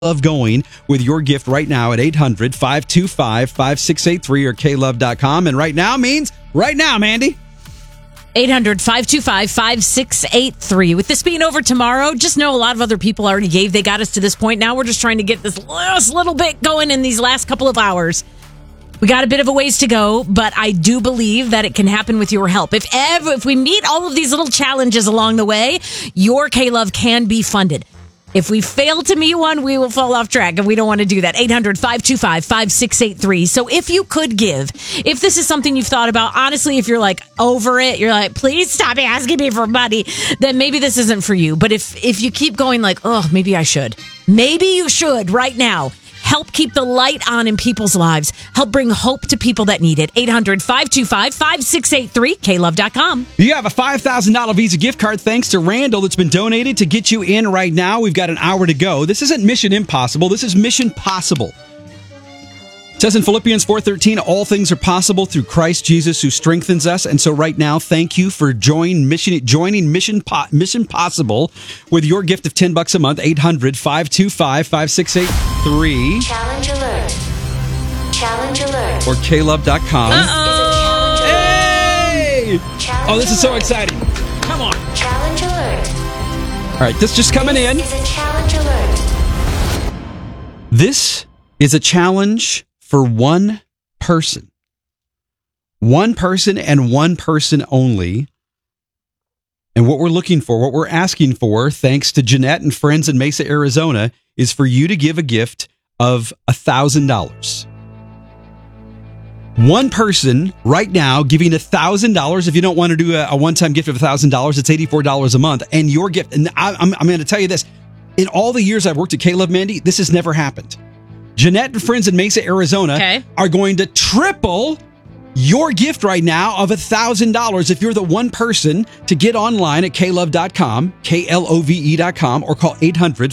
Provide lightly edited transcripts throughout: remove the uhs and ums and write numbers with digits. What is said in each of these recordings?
Love going with your gift right now at 800-525-5683 or klove.com. And right now means right now, Mandy. 800-525-5683. With this being over tomorrow, just know a lot of other people already gave. They got us to this point. Now we're just trying to get this last little bit going in these last couple of hours. We got a bit of a ways to go, but I do believe that it can happen with your help. If we meet all of these little challenges along the way, your K-Love can be funded. If we fail to meet one, we will fall off track, and we don't want to do that. 800-525-5683. So if you could give, if this is something you've thought about, honestly, if you're like over it, you're like, please stop asking me for money, then maybe this isn't for you. But if you keep going like, oh, maybe I should. Maybe you should right now. Help keep the light on in people's lives. Help bring hope to people that need it. 800-525-5683, klove.com. You have a $5,000 Visa gift card thanks to Randall that's been donated to get you in right now. We've got an hour to go. This isn't Mission Impossible. This is Mission Possible. It says in Philippians 4:13, all things are possible through Christ Jesus who strengthens us. And so right now, thank you for joining Mission Possible with your gift of $10 a month. 800-525-5683. Challenge alert. Challenge alert. Or klove.com. Hey! Oh, this is so exciting. Come on. Challenge alert. All right, this just coming in. This is a challenge alert. This is a challenge for one person. One person and one person only. And what we're looking for, what we're asking for, thanks to Jeanette and friends in Mesa, Arizona, is for you to give a gift of $1,000. One person right now giving $1,000. If you don't want to do a one-time gift of $1,000, it's $84 a month. And your gift, and I'm going to tell you this, in all the years I've worked at K-Love, Mandy, this has never happened. Jeanette and friends in Mesa, Arizona are going to triple your gift right now of $1,000 if you're the one person to get online at klove.com, KLOVE.com, or call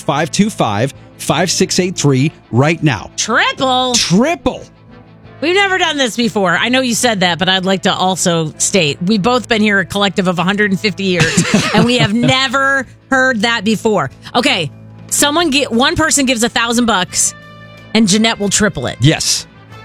800-525-5683 right now. Triple. We've never done this before. I know you said that, but I'd like to also state we've both been here a collective of 150 years, and we have never heard that before. Okay, one person gives $1,000, and Jeanette will triple it. Yes.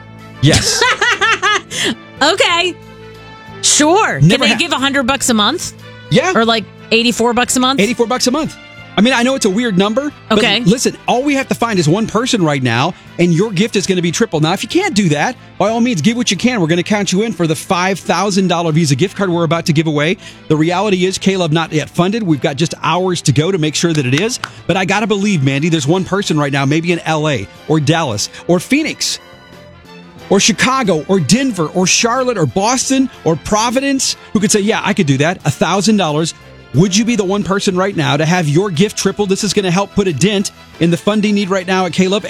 Okay. Sure. Can they give $100 a month? Yeah. Or like $84 a month? $84 a month. I mean, I know it's a weird number. Okay. But listen, all we have to find is one person right now, and your gift is going to be triple. Now, if you can't do that, by all means, give what you can. We're going to count you in for the $5,000 Visa gift card we're about to give away. The reality is, K-Love not yet funded. We've got just hours to go to make sure that it is. But I got to believe, Mandy, there's one person right now, maybe in LA or Dallas or Phoenix or Chicago or Denver or Charlotte or Boston or Providence who could say, yeah, I could do that. $1,000. Would you be the one person right now to have your gift tripled? This is going to help put a dent in the funding need right now at K-Love.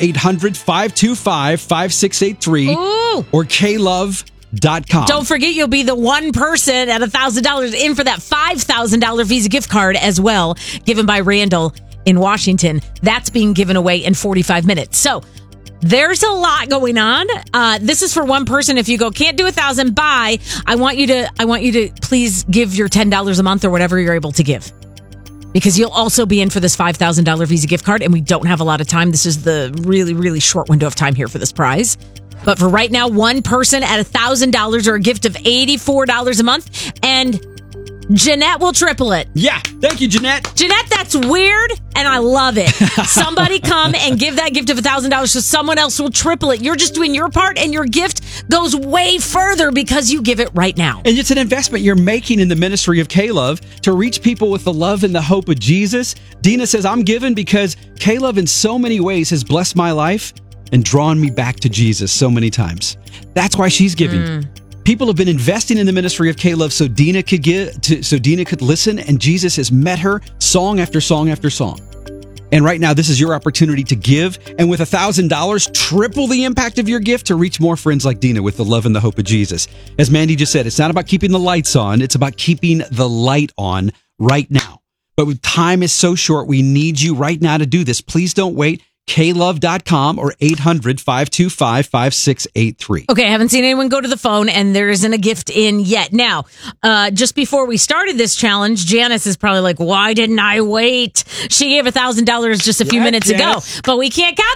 800-525-5683 or klove.com. Don't forget, you'll be the one person at $1,000 in for that $5,000 Visa gift card as well, given by Randall in Washington. That's being given away in 45 minutes. So there's a lot going on. This is for one person. If you go, can't do $1,000, bye. I want you to please give your $10 a month or whatever you're able to give, because you'll also be in for this $5,000 Visa gift card, and we don't have a lot of time. This is the really, really short window of time here for this prize. But for right now, one person at $1,000 or a gift of $84 a month, and Jeanette will triple it. Yeah. Thank you, Jeanette. Jeanette, that's weird, and I love it. Somebody come and give that gift of $1,000 so someone else will triple it. You're just doing your part, and your gift goes way further because you give it right now. And it's an investment you're making in the ministry of K-Love to reach people with the love and the hope of Jesus. Dina says, I'm given because K-Love in so many ways has blessed my life and drawn me back to Jesus so many times. That's why she's giving. People have been investing in the ministry of K-Love so Dina could listen, and Jesus has met her song after song after song. And right now, this is your opportunity to give. And with $1,000, triple the impact of your gift to reach more friends like Dina with the love and the hope of Jesus. As Mandy just said, it's not about keeping the lights on. It's about keeping the light on right now. But time is so short, we need you right now to do this. Please don't wait. klove.com or 800-525-5683. Okay, I haven't seen anyone go to the phone, and there isn't a gift in yet. Now, just before we started this challenge, Janice is probably like, why didn't I wait? She gave $1,000 just a few minutes ago, but we can't count